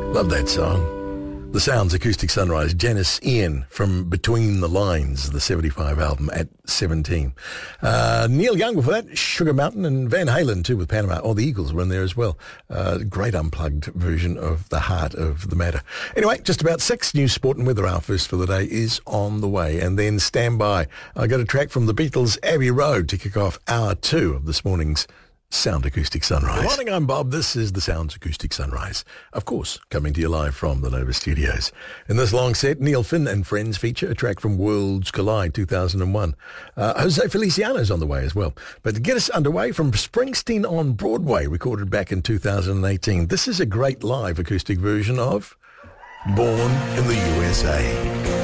Love that song. The Sounds Acoustic Sunrise. Janice Ian from Between the Lines, the 75 album at 17. Neil Young before that, Sugar Mountain, and Van Halen too with Panama. Oh, the Eagles were in there as well. Great unplugged version of The Heart of the Matter. Anyway, just about 6 news, sport and weather. Our first for the day is on the way. And then stand by. I got a track from the Beatles, Abbey Road, to kick off hour 2 of this morning's Sound Acoustic Sunrise. Good morning, I'm Bob. This is the Sounds Acoustic Sunrise. Of course, coming to you live from the Nova Studios. In this long set, Neil Finn and Friends feature a track from Worlds Collide 2001. Jose Feliciano's on the way as well. But to get us underway, from Springsteen on Broadway, recorded back in 2018, this is a great live acoustic version of Born in the USA.